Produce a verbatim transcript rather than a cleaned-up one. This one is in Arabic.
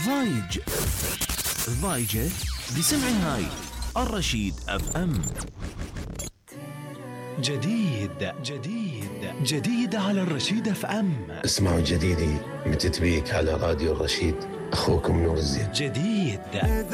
ضايج ضايجة بسمع هاي الرشيد اف ام. جديد جديد جديد على الرشيد اف ام. اسمعوا جديدي متتبيك على راديو الرشيد. اخوكم نور الزين. جديد.